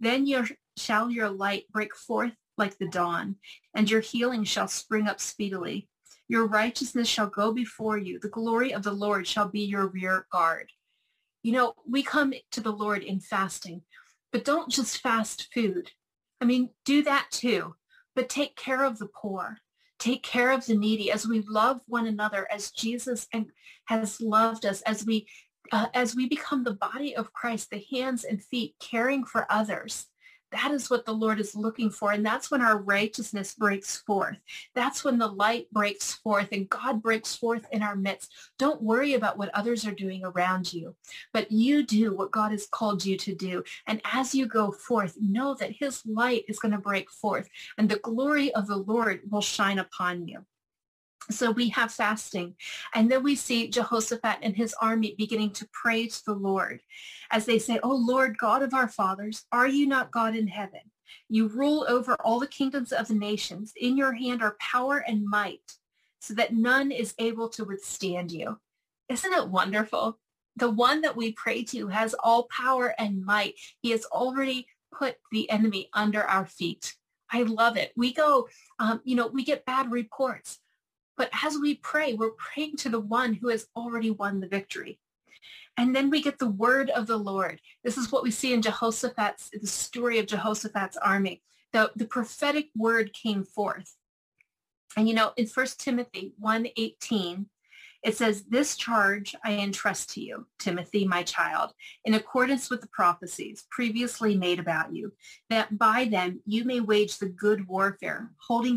Then shall your light break forth like the dawn, and your healing shall spring up speedily. Your righteousness shall go before you. The glory of the Lord shall be your rear guard. We come to the Lord in fasting, but don't just fast food. Do that too, but take care of the poor. Take care of the needy as we love one another, as Jesus has loved us, as we become the body of Christ, the hands and feet caring for others. That is what the Lord is looking for. And that's when our righteousness breaks forth. That's when the light breaks forth and God breaks forth in our midst. Don't worry about what others are doing around you, but you do what God has called you to do. And as you go forth, know that his light is going to break forth and the glory of the Lord will shine upon you. So we have fasting, and then we see Jehoshaphat and his army beginning to pray to the Lord as they say, "Oh Lord, God of our fathers, are you not God in heaven? You rule over all the kingdoms of the nations. In your hand are power and might, so that none is able to withstand you." Isn't it wonderful? The one that we pray to has all power and might. He has already put the enemy under our feet. I love it. We go, we get bad reports. But as we pray, we're praying to the one who has already won the victory. And then we get the word of the Lord. This is what we see in the story of Jehoshaphat's army. The prophetic word came forth. And in 1 Timothy 1:18, it says, "This charge I entrust to you, Timothy, my child, in accordance with the prophecies previously made about you, that by them you may wage the good warfare, holding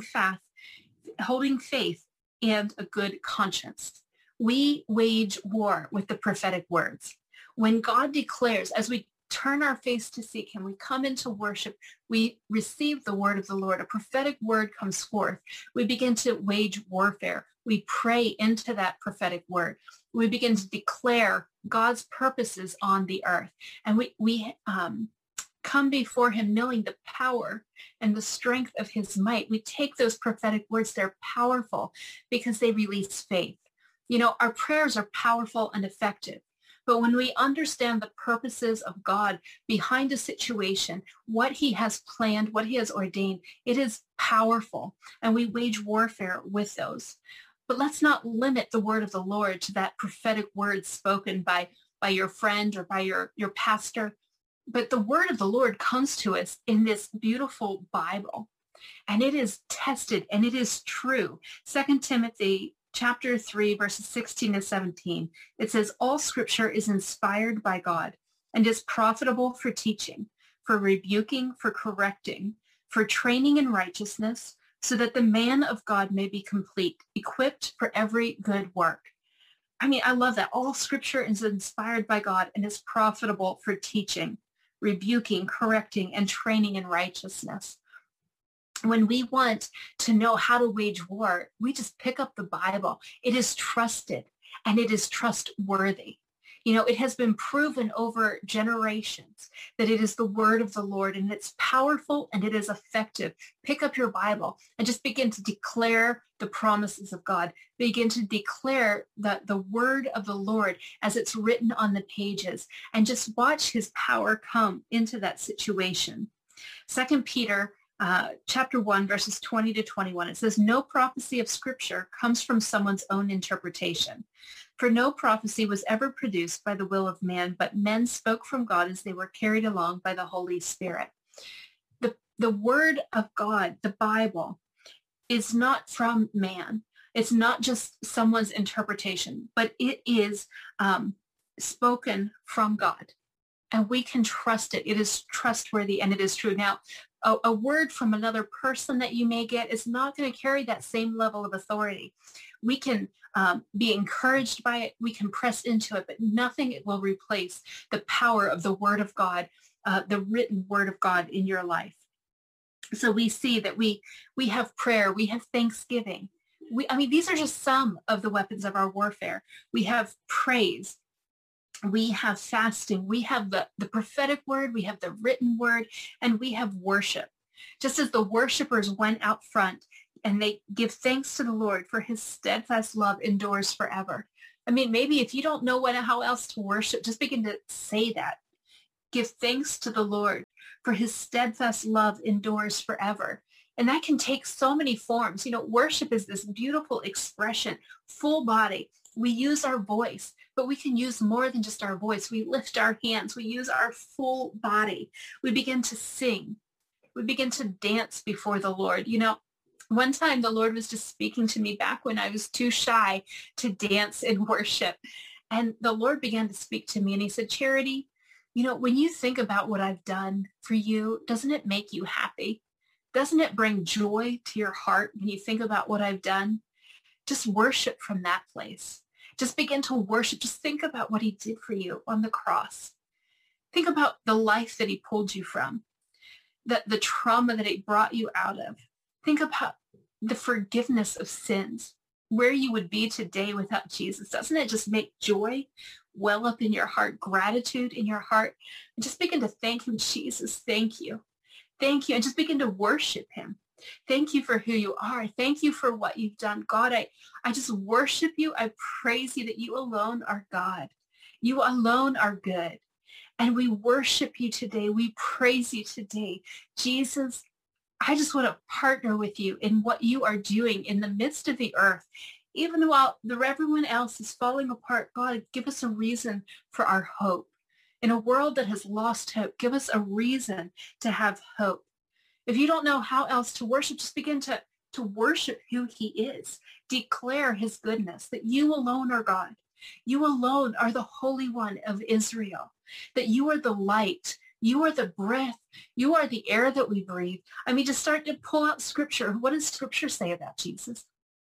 faith and a good conscience." We wage war with the prophetic words. When God declares, as we turn our face to seek him, we come into worship, we receive the word of the Lord, a prophetic word comes forth. We begin to wage warfare. We pray into that prophetic word. We begin to declare God's purposes on the earth. And we come before him knowing the power and the strength of his might. We take those prophetic words. They're powerful because they release faith. Our prayers are powerful and effective. But when we understand the purposes of God behind a situation, what he has planned, what he has ordained, it is powerful. And we wage warfare with those. But let's not limit the word of the Lord to that prophetic word spoken by your friend or by your pastor. But the word of the Lord comes to us in this beautiful Bible, and it is tested and it is true. 2 Timothy chapter 3, verses 16 to 17, it says, "All scripture is inspired by God and is profitable for teaching, for rebuking, for correcting, for training in righteousness, so that the man of God may be complete, equipped for every good work." I love that. All scripture is inspired by God and is profitable for teaching, rebuking, correcting, and training in righteousness. When we want to know how to wage war, we just pick up the Bible. It is trusted and it is trustworthy. It has been proven over generations that it is the word of the Lord, and it's powerful and it is effective. Pick up your Bible and just begin to declare the promises of God. Begin to declare the word of the Lord as it's written on the pages, and just watch his power come into that situation. 2 Peter chapter 1, verses 20 to 21. It says, "No prophecy of scripture comes from someone's own interpretation. For no prophecy was ever produced by the will of man, but men spoke from God as they were carried along by the Holy Spirit." The word of God, the Bible, is not from man. It's not just someone's interpretation, but it is spoken from God. And we can trust it. It is trustworthy and it is true. Now, a word from another person that you may get is not going to carry that same level of authority. We can be encouraged by it. We can press into it, but nothing will replace the power of the word of God, the written word of God in your life. So we see that we have prayer, we have thanksgiving. These are just some of the weapons of our warfare. We have praise. We have fasting, we have the prophetic word, we have the written word, and we have worship. Just as the worshipers went out front and they give thanks to the Lord for his steadfast love endures forever. Maybe if you don't know how else to worship, just begin to say that. Give thanks to the Lord, for his steadfast love endures forever. And that can take so many forms. Worship is this beautiful expression, full body. We use our voice, but we can use more than just our voice. We lift our hands. We use our full body. We begin to sing. We begin to dance before the Lord. One time the Lord was just speaking to me back when I was too shy to dance in worship. And the Lord began to speak to me and he said, Charity, when you think about what I've done for you, doesn't it make you happy? Doesn't it bring joy to your heart when you think about what I've done? Just worship from that place. Just begin to worship. Just think about what he did for you on the cross. Think about the life that he pulled you from, the trauma that he brought you out of. Think about the forgiveness of sins, where you would be today without Jesus. Doesn't it just make joy well up in your heart, gratitude in your heart? And just begin to thank him, Jesus, thank you. Thank you. And just begin to worship him. Thank you for who you are. Thank you for what you've done. God, I just worship you. I praise you that you alone are God. You alone are good. And we worship you today. We praise you today. Jesus, I just want to partner with you in what you are doing in the midst of the earth. Even while everyone else is falling apart, God, give us a reason for our hope. In a world that has lost hope, give us a reason to have hope. If you don't know how else to worship, just begin to worship who he is. Declare his goodness, that you alone are God. You alone are the Holy One of Israel, that you are the light. You are the breath. You are the air that we breathe. Just start to pull out scripture. What does scripture say about Jesus?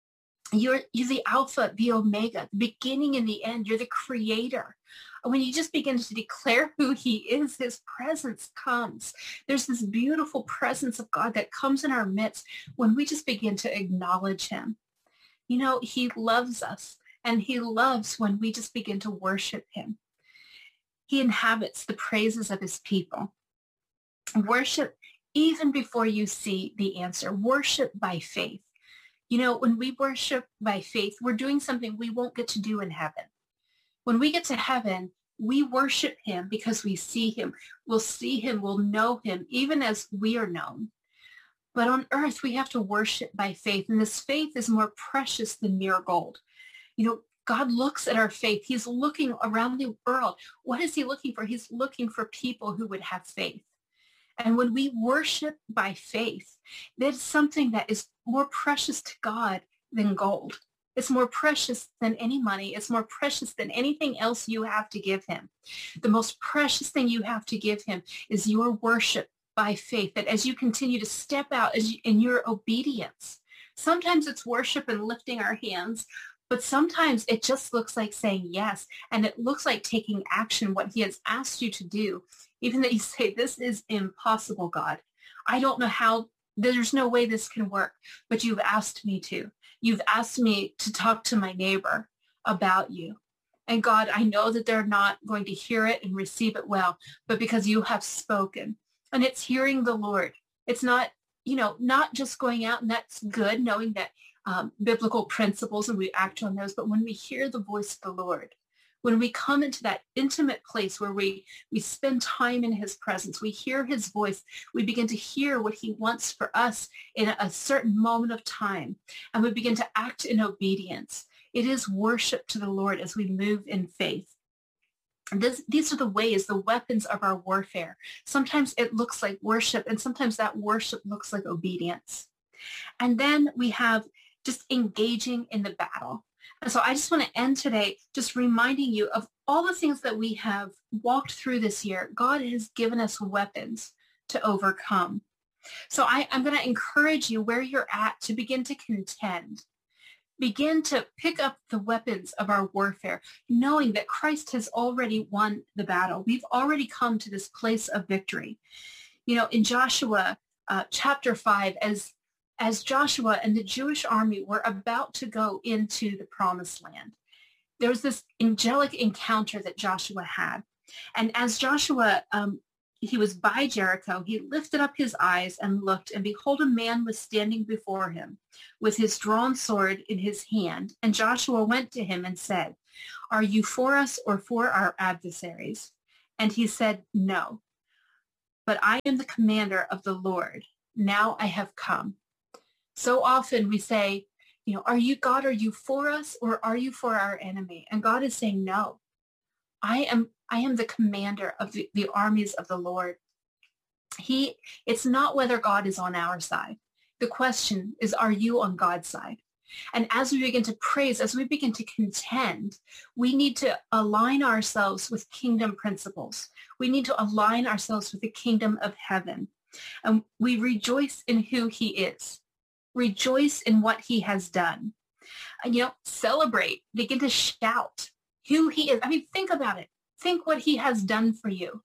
You're the Alpha, the Omega, the beginning and the end. You're the creator. When you just begin to declare who he is, his presence comes. There's this beautiful presence of God that comes in our midst when we just begin to acknowledge him. He loves us, and he loves when we just begin to worship him. He inhabits the praises of his people. Worship even before you see the answer. Worship by faith. When we worship by faith, we're doing something we won't get to do in heaven. When we get to heaven, we worship him because we see him. We'll see him, we'll know him, even as we are known. But on earth, we have to worship by faith. And this faith is more precious than mere gold. God looks at our faith. He's looking around the world. What is he looking for? He's looking for people who would have faith. And when we worship by faith, that's something that is more precious to God than gold. It's more precious than any money. It's more precious than anything else you have to give him. The most precious thing you have to give him is your worship by faith, that as you continue to step out in your obedience, sometimes it's worship and lifting our hands, but sometimes it just looks like saying yes, and it looks like taking action, what he has asked you to do, even that you say, this is impossible, God. I don't know how, there's no way this can work, but you've asked me to. You've asked me to talk to my neighbor about you. And God, I know that they're not going to hear it and receive it well, but because you have spoken. And it's hearing the Lord. It's not, not just going out, and that's good, knowing that biblical principles and we act on those. But when we hear the voice of the Lord, when we come into that intimate place where we spend time in his presence, we hear his voice, we begin to hear what he wants for us in a certain moment of time, and we begin to act in obedience. It is worship to the Lord as we move in faith. These are the ways, the weapons of our warfare. Sometimes it looks like worship, and sometimes that worship looks like obedience. And then we have just engaging in the battle. And so I just want to end today just reminding you of all the things that we have walked through this year. God has given us weapons to overcome. So I'm going to encourage you where you're at to begin to contend. Begin to pick up the weapons of our warfare, knowing that Christ has already won the battle. We've already come to this place of victory. In Joshua chapter 5, as Joshua and the Jewish army were about to go into the promised land, there was this angelic encounter that Joshua had. And as Joshua, he was by Jericho, he lifted up his eyes and looked, and behold, a man was standing before him with his drawn sword in his hand. And Joshua went to him and said, "Are you for us or for our adversaries?" And he said, no, but I am the commander of the Lord. Now I have come. So often we say, are you God? Are you for us or are you for our enemy? And God is saying, no, I am the commander of the armies of the Lord. It's not whether God is on our side. The question is, are you on God's side? And as we begin to praise, as we begin to contend, we need to align ourselves with kingdom principles. We need to align ourselves with the kingdom of heaven. And we rejoice in who he is. Rejoice in what he has done. And, celebrate, begin to shout who he is. I mean, think about it. Think what he has done for you.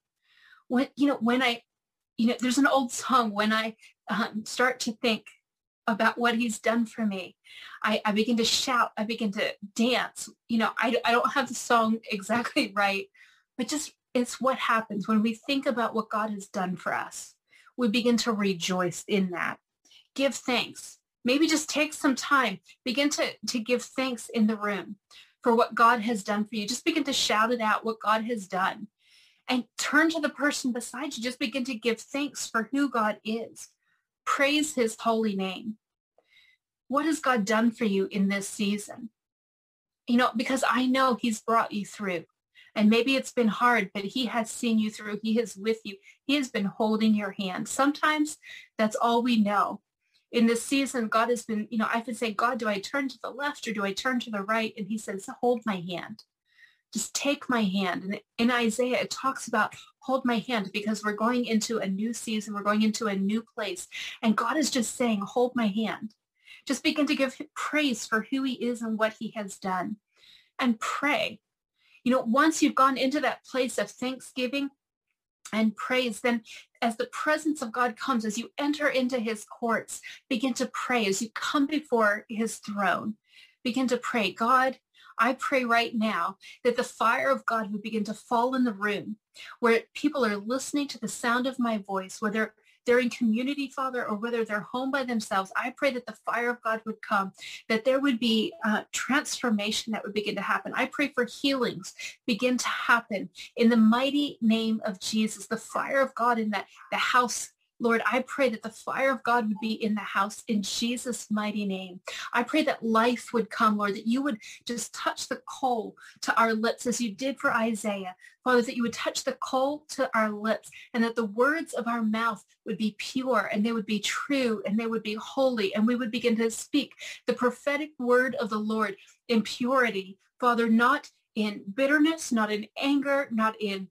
There's an old song, when I start to think about what he's done for me, I begin to shout, I begin to dance. I don't have the song exactly right, but just it's what happens when we think about what God has done for us. We begin to rejoice in that. Give thanks. Maybe just take some time. Begin to give thanks in the room for what God has done for you. Just begin to shout it out, what God has done. And turn to the person beside you. Just begin to give thanks for who God is. Praise his holy name. What has God done for you in this season? Because I know he's brought you through. And maybe it's been hard, but he has seen you through. He is with you. He has been holding your hand. Sometimes that's all we know. In this season, God has been, I've been saying, God, do I turn to the left or do I turn to the right? And he says, hold my hand. Just take my hand. And in Isaiah, it talks about hold my hand because we're going into a new season. We're going into a new place. And God is just saying, hold my hand. Just begin to give him praise for who he is and what he has done. And pray. Once you've gone into that place of thanksgiving and praise, then as the presence of God comes, as you enter into his courts, begin to pray. As you come before his throne, begin to pray. God, I pray right now that the fire of God would begin to fall in the room where people are listening to the sound of my voice, whether they're in community, Father, or whether they're home by themselves. I pray that the fire of God would come, that there would be transformation that would begin to happen. I pray for healings begin to happen in the mighty name of Jesus. The fire of God in the house. Lord, I pray that the fire of God would be in the house in Jesus' mighty name. I pray that life would come, Lord, that you would just touch the coal to our lips as you did for Isaiah. Father, that you would touch the coal to our lips and that the words of our mouth would be pure and they would be true and they would be holy and we would begin to speak the prophetic word of the Lord in purity. Father, not in bitterness, not in anger, not in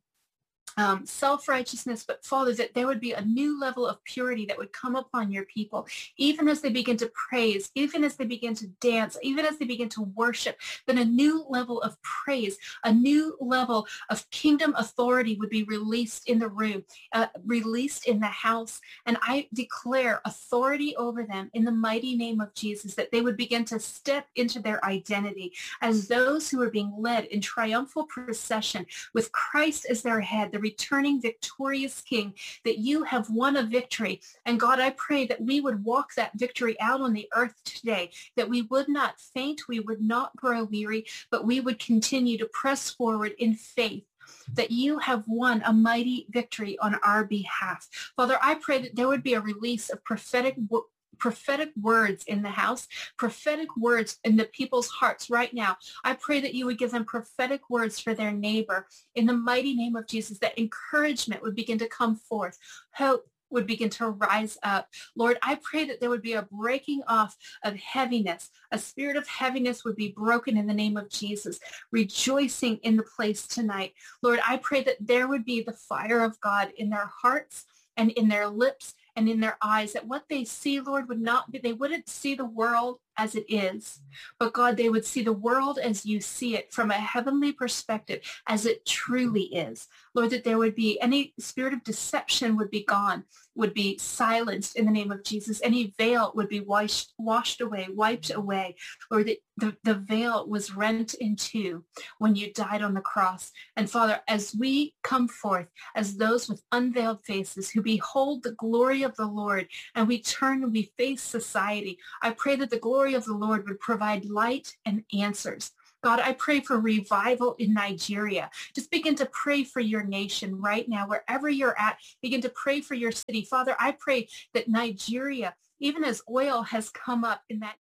self-righteousness, but Father, that there would be a new level of purity that would come upon your people, even as they begin to praise, even as they begin to dance, even as they begin to worship, then a new level of praise, a new level of kingdom authority would be released in the room, released in the house. And I declare authority over them in the mighty name of Jesus, that they would begin to step into their identity as those who are being led in triumphal procession with Christ as their head, the returning victorious King, that you have won a victory. And God, I pray that we would walk that victory out on the earth today, that we would not faint, we would not grow weary, but we would continue to press forward in faith, that you have won a mighty victory on our behalf. Father, I pray that there would be a release of prophetic words in the house, prophetic words in the people's hearts right now. I pray that you would give them prophetic words for their neighbor in the mighty name of Jesus, that encouragement would begin to come forth, hope would begin to rise up. Lord, I pray that there would be a breaking off of heaviness. A spirit of heaviness would be broken in the name of Jesus, rejoicing in the place tonight. Lord, I pray that there would be the fire of God in their hearts and in their lips and in their eyes, that what they see, Lord, would not be, they wouldn't see the world as it is, but God, they would see the world as you see it from a heavenly perspective, as it truly is. Lord, that there would be any spirit of deception would be gone, would be silenced in the name of Jesus. Any veil would be washed away, wiped away. Lord, that the veil was rent in two when you died on the cross. And Father, as we come forth as those with unveiled faces who behold the glory of the Lord, and we turn and we face society, I pray that the glory of the Lord would provide light and answers. God, I pray for revival in Nigeria. Just begin to pray for your nation right now, wherever you're at. Begin to pray for your city. Father, I pray that Nigeria, even as oil has come up in that